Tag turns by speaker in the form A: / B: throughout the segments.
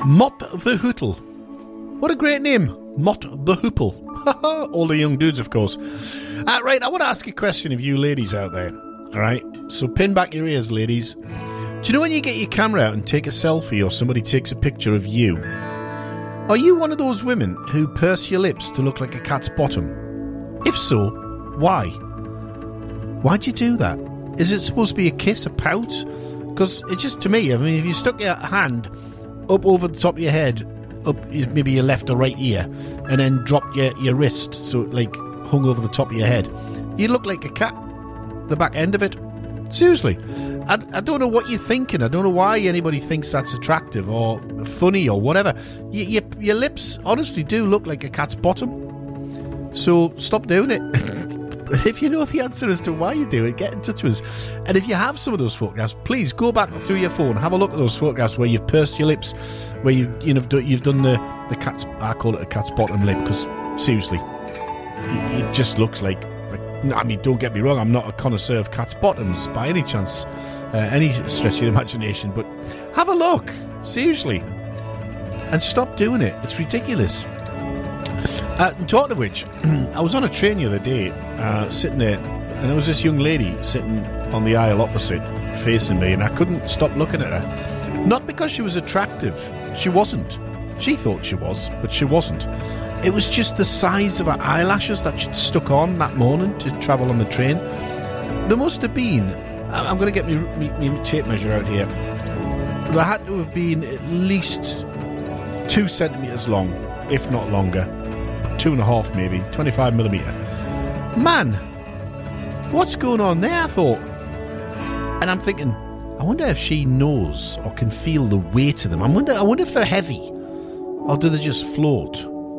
A: Mott the Hootle. What a great name. Mott the Hoople. All the young dudes, of course. Right, I want to ask a question of you ladies out there. Alright, so pin back your ears, ladies. Do you know when you get your camera out and take a selfie or somebody takes a picture of you? Are you one of those women who purse your lips to look like a cat's bottom? If so, why? Why'd you do that? Is it supposed to be a kiss, a pout? Because it just, to me, I mean, if you stuck your hand up over the top of your head, up maybe your left or right ear, and then dropped your wrist so it like hung over the top of your head, you look like a cat, the back end of it. Seriously. I don't know what you're thinking. I don't know why anybody thinks that's attractive or funny or whatever. Your lips honestly do look like a cat's bottom. So stop doing it. If you know the answer as to why you do it, get in touch with us. And if you have some of those photographs, please go back through your phone, have a look at those photographs where you've pursed your lips, where you've done the cat's, I call it a cat's bottom lip, because seriously, it just looks like, I mean, don't get me wrong, I'm not a connoisseur of cat's bottoms by any chance, any stretch of the imagination, but have a look, seriously, and stop doing it. It's ridiculous. Talking of which, I was on a train the other day, sitting there, and there was this young lady sitting on the aisle opposite, facing me, and I couldn't stop looking at her. Not because she was attractive. She wasn't. She thought she was, but she wasn't. It was just the size of her eyelashes that she'd stuck on that morning to travel on the train. There must have been, I'm going to get my tape measure out here, there had to have been at least 2 centimetres long, if not longer. 2.5 maybe, 25 millimetre. Man, what's going on there, I thought. And I'm thinking, I wonder if she knows or can feel the weight of them. I wonder if they're heavy, or do they just float?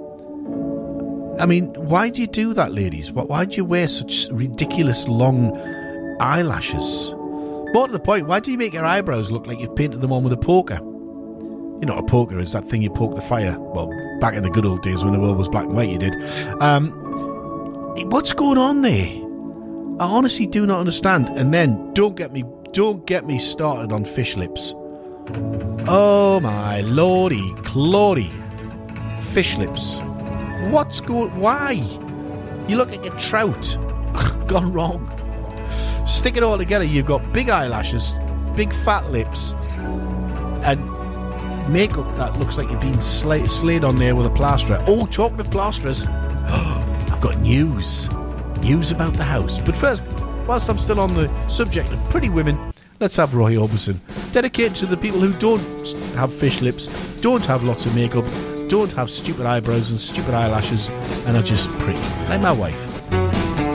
A: I mean, why do you do that, ladies? Why do you wear such ridiculous long eyelashes? More to the point, why do you make your eyebrows look like you've painted them on with a poker? You know what a poker is, that thing you poke the fire. Well, back in the good old days when the world was black and white, you did. What's going on there? I honestly do not understand. And then, don't get me started on fish lips. Oh my lordy, clordy. Fish lips. Why? You look like a trout. Gone wrong. Stick it all together, you've got big eyelashes, big fat lips, and makeup that looks like you've been slayed on there with a plasterer. Oh, talking of plasterers, I've got news about the house. But first, whilst I'm still on the subject of pretty women, let's have Roy Orbison, dedicated to the people who don't have fish lips, don't have lots of makeup, don't have stupid eyebrows and stupid eyelashes, and are just pretty, like my wife.